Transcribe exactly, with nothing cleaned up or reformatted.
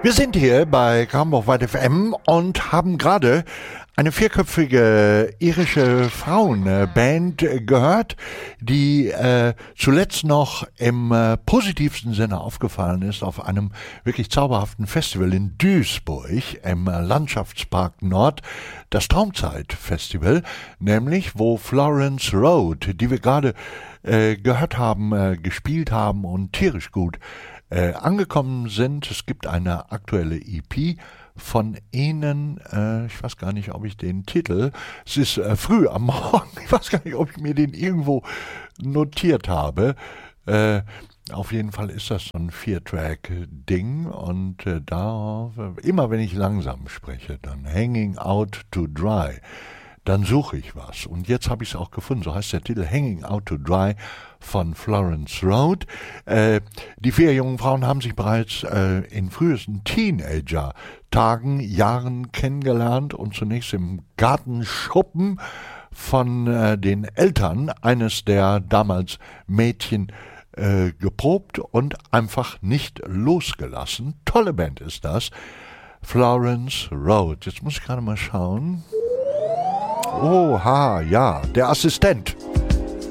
Wir sind hier bei Kramburg-Weit F M und haben gerade eine vierköpfige irische Frauenband gehört, die äh, zuletzt noch im äh, positivsten Sinne aufgefallen ist auf einem wirklich zauberhaften Festival in Duisburg im äh, Landschaftspark Nord, das Traumzeit-Festival, nämlich wo Florence Road, die wir gerade äh, gehört haben, äh, gespielt haben und tierisch gut Äh, angekommen sind. Es gibt eine aktuelle E P von ihnen, äh, ich weiß gar nicht, ob ich den Titel, es ist äh, früh am Morgen, ich weiß gar nicht, ob ich mir den irgendwo notiert habe. Äh, auf jeden Fall ist das so ein Vier-Track-Ding und äh, da, immer wenn ich langsam spreche, dann Hanging Out to Dry, dann suche ich was. Und jetzt habe ich es auch gefunden, so heißt der Titel, Hanging Out to Dry von Florence Road. Äh, die vier jungen Frauen haben sich bereits äh, in frühesten Teenager-Tagen, Jahren kennengelernt und zunächst im Gartenschuppen von äh, den Eltern eines der damals Mädchen äh, geprobt und einfach nicht losgelassen. Tolle Band ist das. Florence Road. Jetzt muss ich gerade mal schauen. Oha, ja, der Assistent